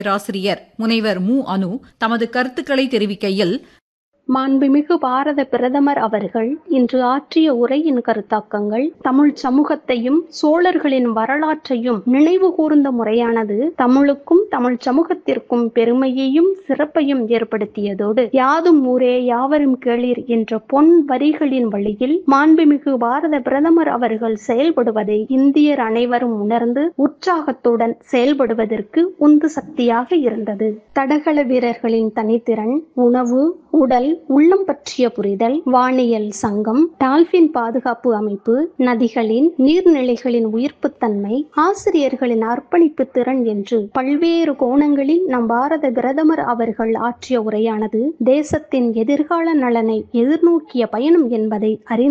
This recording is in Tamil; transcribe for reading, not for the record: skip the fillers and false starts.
பேராசிரியர் முனைவர் மு. அனு தமது கருத்துக்களை தெரிவிக்கையில், மாண்புமிகு பாரத பிரதமர் அவர்கள் இன்று ஆற்றிய உரையின் கருத்தாக்கங்கள் தமிழ் சமூகத்தையும் சோழர்களின் வரலாற்றையும் நினைவு கூர்ந்த முறையானது தமிழுக்கும் தமிழ் சமூகத்திற்கும் பெருமையையும் சிறப்பையும் ஏற்படுத்தியதோடு யாதும் ஊரே யாவரும் கேளீர் என்ற பொன் வரிகளின் வழியில் மாண்புமிகு பாரத பிரதமர் அவர்கள் செயல்படுவதை இந்தியர் அனைவரும் உணர்ந்து உற்சாகத்துடன் செயல்படுவதற்கு உந்து சக்தியாக இருந்தது. தடகள வீரர்களின் தனித்திறன், உணவு, உடல், உள்ளம் பற்றிய புரிதல், வானியல் சங்கம், டால்பின் பாதுகாப்பு அமைப்பு, நதிகளின் நீர்நிலைகளின் உயிர்ப்புத்தன்மை, ஆசிரியர்களின் அர்ப்பணிப்பு திறன் என்று பல்வேறு கோணங்களில் நம் பாரத பிரதமர் அவர்கள் ஆற்றிய உரையானது தேசத்தின் எதிர்கால நலனை எதிர்நோக்கிய பயணம் என்பதை